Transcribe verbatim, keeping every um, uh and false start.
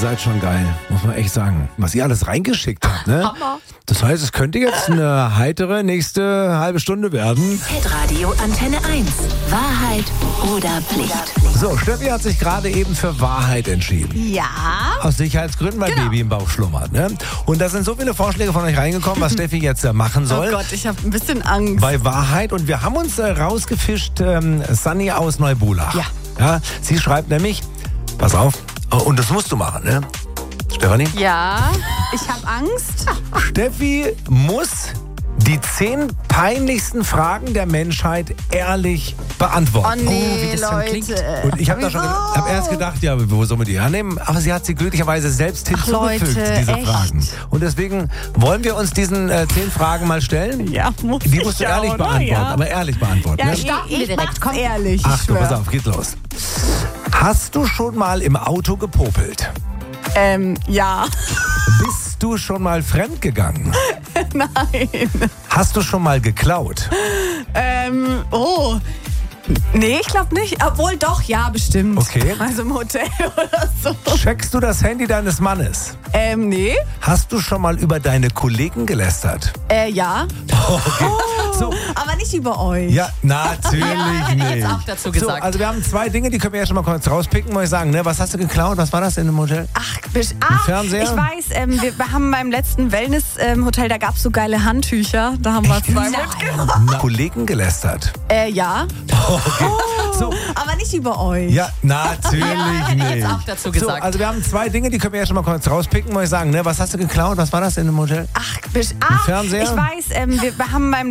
seid schon geil, muss man echt sagen. Was ihr alles reingeschickt habt, ne? Hammer. Das heißt, es könnte jetzt eine heitere nächste halbe Stunde werden. Hitradio Antenne eins. Wahrheit oder Pflicht? So, Steffi hat sich gerade eben für Wahrheit entschieden. Ja. Aus Sicherheitsgründen, weil Genau. Baby im Bauch schlummert. Ne? Und da sind so viele Vorschläge von euch reingekommen, was Steffi jetzt äh, machen soll. Oh Gott, ich habe ein bisschen Angst. Bei Wahrheit. Und wir haben uns äh, rausgefischt, ähm, Sunny aus Neubulach. Ja. Ja. Sie schreibt nämlich, pass auf, oh, und das musst du machen, ne? Stefanie? Ja, ich habe Angst. Steffi muss die zehn peinlichsten Fragen der Menschheit ehrlich beantworten. Oh nee, wie das schon Leute. klingt. Und ich habe da schon Wieso? gedacht- hab erst gedacht, ja, wo soll man die hernehmen? Aber sie hat sie glücklicherweise selbst hinzugefügt, Leute, diese echt? Fragen. Und deswegen wollen wir uns diesen äh, zehn Fragen mal stellen. Ja, muss Die ich musst du ja, ehrlich oder? beantworten, Ja. aber ehrlich beantworten. Ja, ne? ich, Starten wir ich direkt, mach's komm. ehrlich, ich Achtung, schwör. pass auf, geht los. Hast du schon mal im Auto gepopelt? Ähm, ja. Bist du schon mal fremdgegangen? Nein. Hast du schon mal geklaut? Ähm, oh. Nee, ich glaube nicht. Obwohl doch, ja, bestimmt. Okay. Also im Hotel oder so. Checkst du das Handy deines Mannes? Ähm, nee. Hast du schon mal über deine Kollegen gelästert? Äh, ja. Okay. So, Aber nicht über euch. ja, natürlich hätte nicht. jetzt auch dazu So, gesagt. also wir haben zwei Dinge, die können wir ja schon mal kurz rauspicken, muss ich sagen. Ne? Was hast du geklaut? Was war das in dem Hotel? Ach, bisch- ah, Fernseher? ich weiß, ähm, wir, wir haben beim letzten Wellness-Hotel, da gab es so geile Handtücher. Da haben wir zwei mitgenommen. Na, Kollegen gelästert? Äh, ja. Okay. So, Aber nicht über euch. ja, natürlich hätte nicht. jetzt auch dazu So, gesagt. also wir haben zwei Dinge, die können wir ja schon mal kurz rauspicken, muss ich sagen. Ne? Was hast du geklaut? Was war das in dem Hotel? Ach, bisch- ah, Fernseher? ich weiß, ähm, wir, wir haben beim